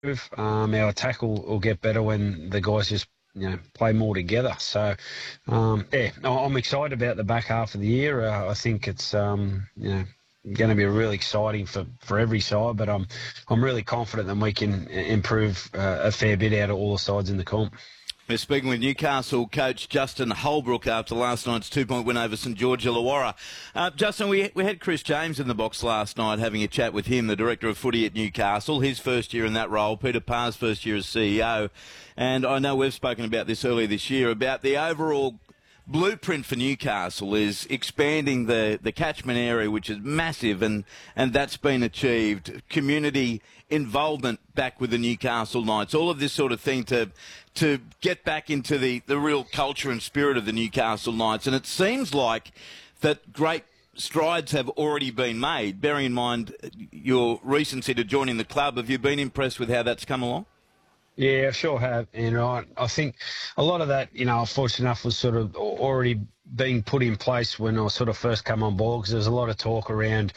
Our attack will get better when the guys just play more together. So, I'm excited about the back half of the year. I think it's going to be really exciting for every side, but I'm really confident that we can improve a fair bit out of all the sides in the comp. We're speaking with Newcastle coach Justin Holbrook after last night's 2-point win over St George Illawarra. Justin, we had Chris James in the box last night having a chat with him, the director of footy at Newcastle, his first year in that role, Peter Parr's first year as CEO. And I know we've spoken about this earlier this year, about the overall blueprint for Newcastle is expanding the catchment area, which is massive, and that's been achieved. Community involvement back with the Newcastle Knights, all of this sort of thing to get back into the real culture and spirit of the Newcastle Knights. And it seems like that great strides have already been made. Bearing in mind your recency to joining the club, have you been impressed with how that's come along? Yeah, I sure have. And I think a lot of that, fortunate enough, was sort of already being put in place when I sort of first come on board, because there's a lot of talk around,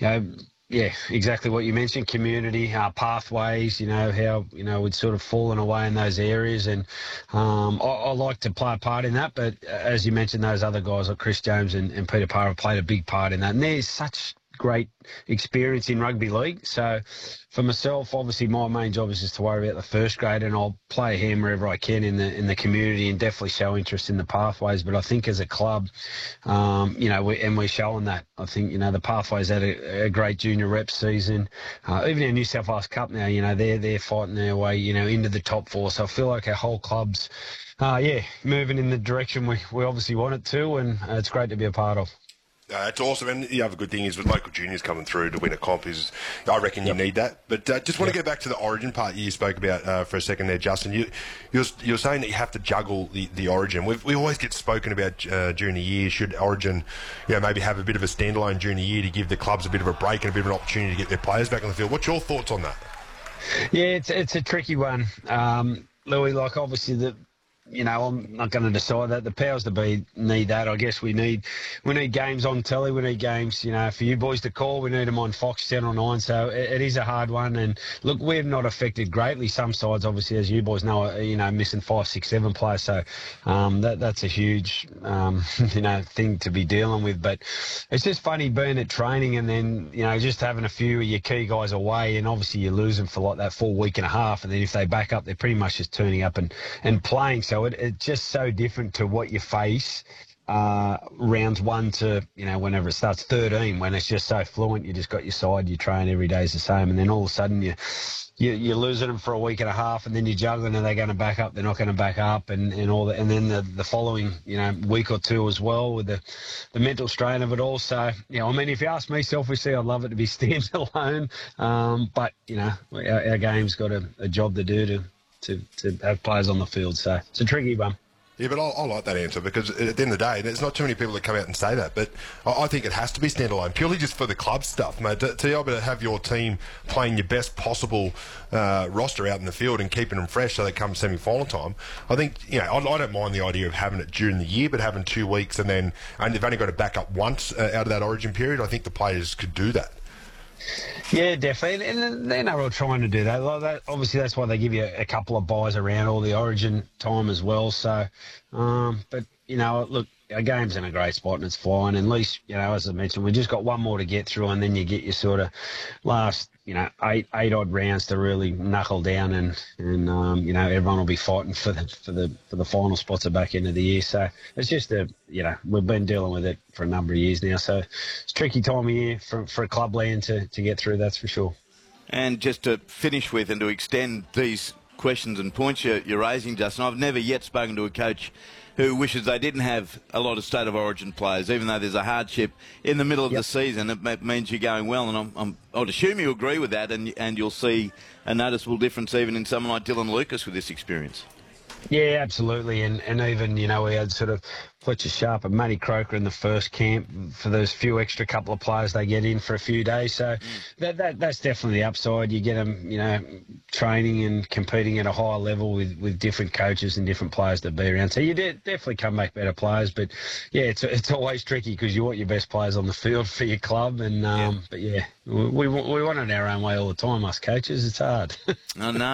exactly what you mentioned, community, pathways, how, we'd sort of fallen away in those areas. And I like to play a part in that. But as you mentioned, those other guys like Chris James and Peter Parr have played a big part in that. And there's such great experience in rugby league. So for myself, obviously my main job is just to worry about the first grade, and I'll play a hand wherever I can in the community and definitely show interest in the pathways. But I think as a club, we're showing that. I think, the pathways had a great junior rep season. Even our New South Wales Cup now, they're fighting their way, into the top four. So I feel like our whole club's, moving in the direction we obviously want it to, and it's great to be a part of. It's awesome, and the other good thing is with local juniors coming through to win a comp I reckon you need that. But just want to go back to the Origin part you spoke about for a second there, Justin. You're saying that you have to juggle the Origin. We always get spoken about during the year. Should Origin, maybe have a bit of a standalone during the year to give the clubs a bit of a break and a bit of an opportunity to get their players back on the field? What's your thoughts on that? Yeah, it's a tricky one, Louis. Like obviously I'm not going to decide that. The powers that be need that. I guess we need games on telly. We need games, for you boys to call. We need them on Fox 10 or 9. So it is a hard one. And look, we're not affected greatly. Some sides, obviously, as you boys know, are, missing 5, 6, 7 players. So that's a huge, thing to be dealing with. But it's just funny being at training and then, just having a few of your key guys away, and obviously you lose them for like that full week and a half. And then if they back up, they're pretty much just turning up and playing. So it's just so different to what you face rounds 1 to, whenever it starts 13, when it's just so fluent. You just got your side, you train every day is the same, and then all of a sudden you're losing them for a week and a half, and then you're juggling, are they going to back up, they're not going to back up, and all that, and then the following week or two as well with the mental strain of it all. So if you ask me selfishly, I'd love it to be standalone, but our game's got a job to do to have players on the field. So it's a tricky one. Yeah, but I like that answer, because at the end of the day, there's not too many people that come out and say that, but I think it has to be standalone, purely just for the club stuff, mate. To be able to have your team playing your best possible roster out in the field and keeping them fresh so they come semi-final time, I think, I don't mind the idea of having it during the year, but having 2 weeks and they've only got to back up once out of that Origin period, I think the players could do that. Yeah, definitely, and they're not all trying to do that. Like that. Obviously, that's why they give you a couple of buys around all the Origin time as well. So, but look, our game's in a great spot and it's flying. And at least, as I mentioned, we just got one more to get through, and then you get your sort of last, 8 odd rounds to really knuckle down, and everyone will be fighting for the final spots at the back end of the year. So it's just we've been dealing with it for a number of years now. So it's a tricky time of year for a club land to get through, that's for sure. And just to finish with and to extend these questions and points you're raising, Justin, I've never yet spoken to a coach who wishes they didn't have a lot of State of Origin players, even though there's a hardship in the middle of the season. It means you're going well, and I'd assume you agree with that, and you'll see a noticeable difference even in someone like Dylan Lucas with this experience. Yeah, absolutely. And even, we had sort of Fletcher Sharp and Matty Croker in the first camp for those few extra couple of players they get in for a few days. So that's definitely the upside. You get them, training and competing at a higher level with different coaches and different players to be around. So you definitely come back better players. But, yeah, it's always tricky because you want your best players on the field for your club. And But, yeah, we want it our own way all the time, us coaches. It's hard. I know.